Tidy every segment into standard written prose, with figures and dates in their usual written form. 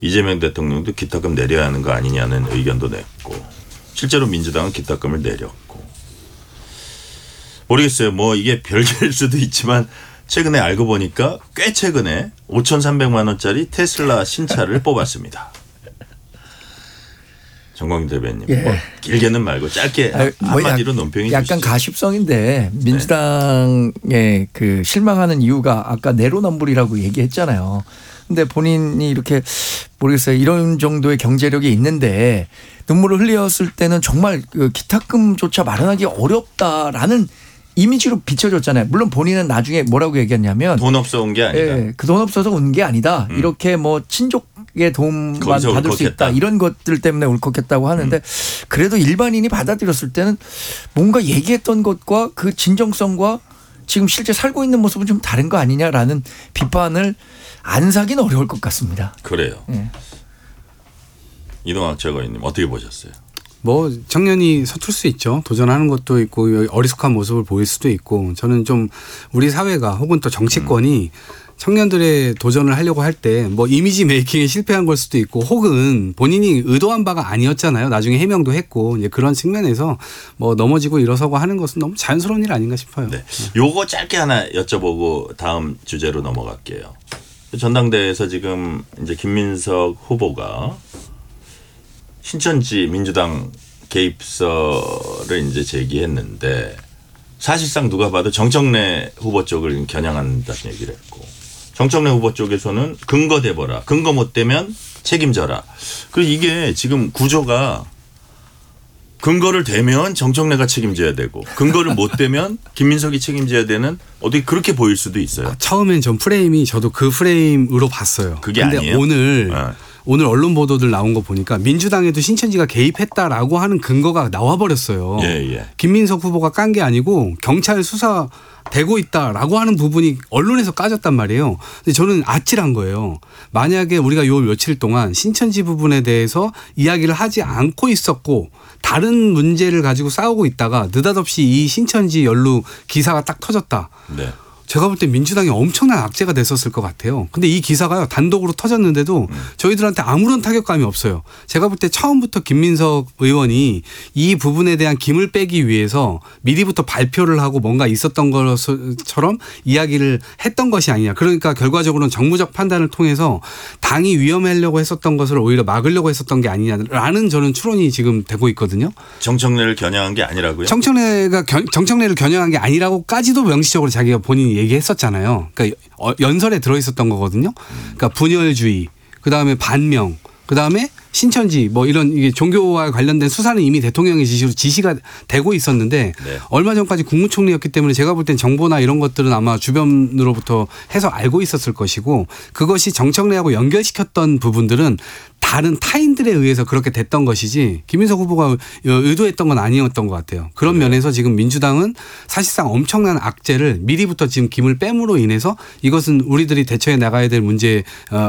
이재명 대통령도 기탁금 내려야 하는 거 아니냐는 의견도 냈고 실제로 민주당은 기탁금을 내렸고 모르겠어요. 뭐 이게 별개일 수도 있지만 최근에 알고 보니까 꽤 최근에 5,300만 원짜리 테슬라 신차를 뽑았습니다. 정광훈 대변인. 예. 뭐 길게는 말고 짧게 한마디로 논평해 약간 주시죠. 가십성인데 민주당에 그 실망하는 이유가 아까 내로남불이라고 얘기했잖아요. 근데 본인이 이렇게 모르겠어요. 이런 정도의 경제력이 있는데 눈물을 흘렸을 때는 정말 그 기탁금조차 마련하기 어렵다라는 이미지로 비춰졌잖아요. 물론 본인은 나중에 뭐라고 얘기했냐면 돈 없어 온 게 아니다. 예, 그 돈 없어서 온 게 아니다. 이렇게 뭐 친족의 도움만 받을 수 있다. 이런 것들 때문에 울컥했다고 하는데 그래도 일반인이 받아들였을 때는 뭔가 얘기했던 것과 그 진정성과 지금 실제 살고 있는 모습은 좀 다른 거 아니냐라는 비판을 안 사기는 어려울 것 같습니다. 그래요. 예. 이동학 최고위원님 어떻게 보셨어요? 뭐 청년이 서툴 수 있죠. 도전하는 것도 있고 어리숙한 모습을 보일 수도 있고 저는 좀 우리 사회가 혹은 또 정치권이 청년들의 도전을 하려고 할 때 뭐 이미지 메이킹에 실패한 걸 수도 있고 혹은 본인이 의도한 바가 아니었잖아요. 나중에 해명도 했고 이제 그런 측면에서 뭐 넘어지고 일어서고 하는 것은 너무 자연스러운 일 아닌가 싶어요. 네. 요거 짧게 하나 여쭤보고 다음 주제로 넘어갈게요. 전당대회에서 지금 이제 김민석 후보가 신천지 민주당 개입설을 이제 제기했는데 사실상 누가 봐도 정청래 후보 쪽을 겨냥한다는 얘기를 했고 정청래 후보 쪽에서는 근거 대봐라. 근거 못 대면 책임져라. 그리고 이게 지금 구조가 근거를 대면 정청래가 책임져야 되고 근거를 못 대면 김민석이 책임져야 되는 어떻게 그렇게 보일 수도 있어요. 처음엔 전 프레임이 저도 그 프레임으로 봤어요. 그게 근데 아니에요? 오늘 언론 보도들 나온 거 보니까 민주당에도 신천지가 개입했다라고 하는 근거가 나와버렸어요. 예. 김민석 후보가 깐 게 아니고 경찰 수사되고 있다라고 하는 부분이 언론에서 까졌단 말이에요. 근데 저는 아찔한 거예요. 만약에 우리가 요 며칠 동안 신천지 부분에 대해서 이야기를 하지 않고 있었고 다른 문제를 가지고 싸우고 있다가 느닷없이 이 신천지 연루 기사가 딱 터졌다. 네. 제가 볼 때 민주당이 엄청난 악재가 됐었을 것 같아요. 근데 이 기사가요 단독으로 터졌는데도 저희들한테 아무런 타격감이 없어요. 제가 볼 때 처음부터 김민석 의원이 이 부분에 대한 김을 빼기 위해서 미리부터 발표를 하고 뭔가 있었던 것처럼 이야기를 했던 것이 아니냐. 그러니까 결과적으로는 정무적 판단을 통해서 당이 위험하려고 했었던 것을 오히려 막으려고 했었던 게 아니냐라는 저는 추론이 지금 되고 있거든요. 정청래를 겨냥한 게 아니라고요? 정청래를 겨냥한 게 아니라고까지도 명시적으로 자기가 본인이 얘기했었잖아요. 그러니까 연설에 들어있었던 거거든요. 그러니까 분열주의, 그다음에 반명, 그다음에 신천지 뭐 이런 이게 종교와 관련된 수사는 이미 대통령의 지시로 지시가 되고 있었는데 네. 얼마 전까지 국무총리였기 때문에 제가 볼 땐 정보나 이런 것들은 아마 주변으로부터 해서 알고 있었을 것이고 그것이 정청래하고 연결시켰던 부분들은 다른 타인들에 의해서 그렇게 됐던 것이지 김민석 후보가 의도했던 건 아니었던 것 같아요. 그런 면에서 지금 민주당은 사실상 엄청난 악재를 미리부터 지금 김을 뺨으로 인해서 이것은 우리들이 대처해 나가야 될 문제인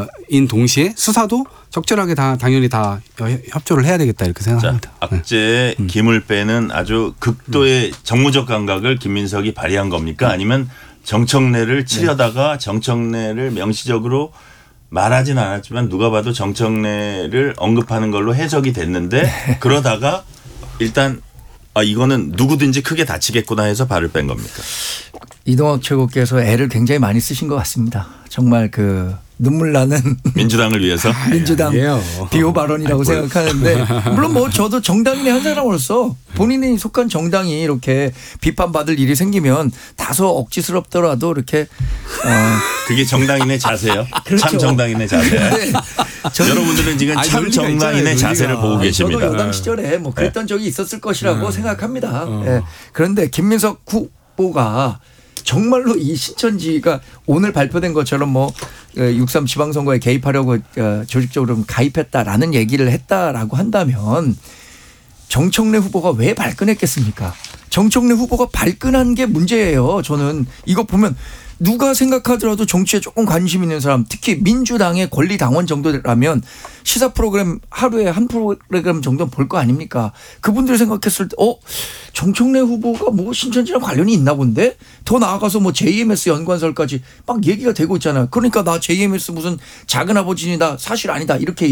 동시에 수사도 적절하게 당연히 다 협조를 해야 되겠다 이렇게 생각합니다. 자, 악재에 김을 빼는 아주 극도의 정무적 감각을 김민석이 발휘한 겁니까? 아니면 정청래를 치려다가 정청래를 명시적으로 말하진 않았지만 누가 봐도 정청래를 언급하는 걸로 해석이 됐는데 그러다가 일단 이거는 누구든지 크게 다치겠구나 해서 발을 뺀 겁니까? 이동학 최고께서 애를 굉장히 많이 쓰신 것 같습니다. 정말 그 눈물 나는 민주당을 위해서 민주당 비호 발언이라고 생각하는데 물론 뭐 저도 정당인의 한 사람으로서 본인이 속한 정당이 이렇게 비판받을 일이 생기면 다소 억지스럽더라도 이렇게 그게 정당인의 자세요. 그렇죠. 참 정당인의 자세. 여러분들은 지금 참 정당인의 자세를 보고 계십니다. 저도 여당 시절에 뭐 그랬던 적이 있었을 것이라고 생각합니다. 네. 그런데 김민석 후보가 정말로 이 신천지가 오늘 발표된 것처럼 뭐 6.3 지방선거에 개입하려고 조직적으로 가입했다라는 얘기를 했다라고 한다면 정청래 후보가 왜 발끈했겠습니까? 정청래 후보가 발끈한 게 문제예요. 저는 이거 보면 누가 생각하더라도 정치에 조금 관심 있는 사람, 특히 민주당의 권리 당원 정도라면 시사 프로그램 하루에 한 프로그램 정도는 볼 거 아닙니까? 그분들 생각했을 때 정청래 후보가 뭐 신천지랑 관련이 있나 본데? 더 나아가서 뭐 JMS 연관설까지 막 얘기가 되고 있잖아요. 그러니까 나 JMS 무슨 작은 아버지니다 사실 아니다 이렇게